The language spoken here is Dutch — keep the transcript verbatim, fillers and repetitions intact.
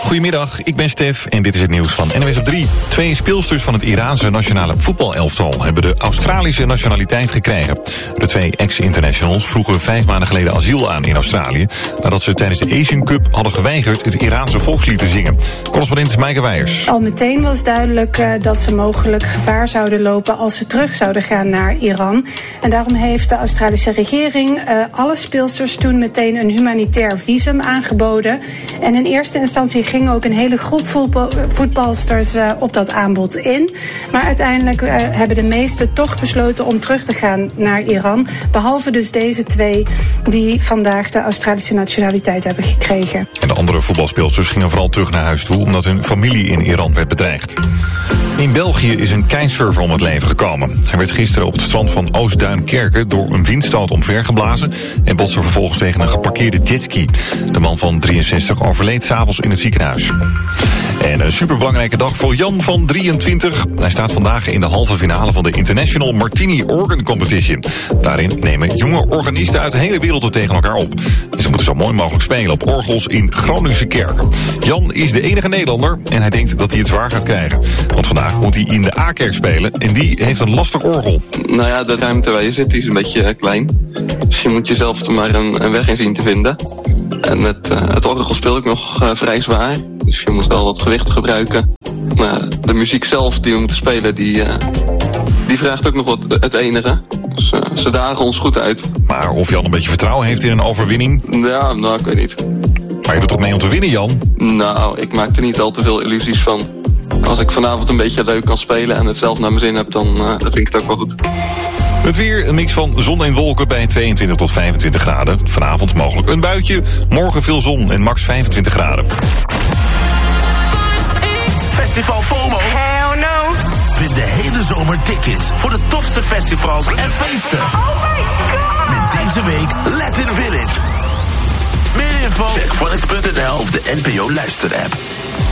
Goedemiddag, ik ben Stef en dit is het nieuws van N O S op drie. Twee speelsters van het Iraanse nationale voetbalelftal hebben de Australische nationaliteit gekregen. De twee ex-internationals vroegen vijf maanden geleden asiel aan in Australië, nadat ze tijdens de Asian Cup hadden geweigerd het Iraanse volkslied te zingen. Correspondent Maaike Weijers. Al meteen was duidelijk uh, dat ze mogelijk gevaar zouden lopen als ze terug zouden gaan naar Iran. En daarom heeft de Australische regering uh, alle speelsters toen meteen een humanitair visum aangeboden. En in eerste instantie ging ook een hele groep voetbal, voetbalsters uh, op dat aanbod in. Maar uiteindelijk uh, hebben de meesten toch besloten om terug te gaan naar Iran. Behalve dus deze twee die vandaag de Australische nationaliteit hebben gekregen. En de andere voetbalspeelsters gingen vooral terug naar huis toe omdat hun familie in Iran werd bedreigd. In België is een kitesurfer om het leven gekomen. Hij werd gisteren op het strand van Oostduinkerke door een windstoot omvergeblazen en botste vervolgens tegen een geparkeerde jetski. De man van drieënzestig overleed 's avonds in het ziekenhuis. En een superbelangrijke dag voor Jan van drieëntwintig. Hij staat vandaag in de halve finale van de International Martini Organ Competition. Daarin nemen jonge organisten uit de hele wereld het tegen elkaar op. En ze moeten zo mooi mogelijk spelen op orgels in Groningse kerken. Jan is de enige Nederlander en hij denkt dat hij het zwaar gaat krijgen. Want vandaag moet hij in de A-kerk spelen en die heeft een lastig orgel. Nou ja, de ruimte waar je zit is een beetje klein. Dus je moet jezelf er maar een, een weg in zien te vinden. En het, uh, het orgel speelt ook nog uh, vrij zwaar. Dus je moet wel wat gewicht gebruiken. Maar de muziek zelf die we moeten spelen, die, uh, die vraagt ook nog wat het enige. Dus uh, ze dagen ons goed uit. Maar of Jan een beetje vertrouwen heeft in een overwinning? Ja, nou, ik weet niet. Maar je doet toch mee om te winnen, Jan? Nou, ik maak er niet al te veel illusies van. Als ik vanavond een beetje leuk kan spelen en het zelf naar mijn zin heb, dan, uh, dan vind ik het ook wel goed. Het weer, een mix van zon en wolken bij tweeëntwintig tot vijfentwintig graden. Vanavond mogelijk een buitje, morgen veel zon en max vijfentwintig graden. Festival FOMO. Hell no. Vind de hele zomer tickets voor de tofste festivals en feesten. Oh my god. Met deze week Latin Village. Meer info, check Phonics punt n l of de N P O luisterapp.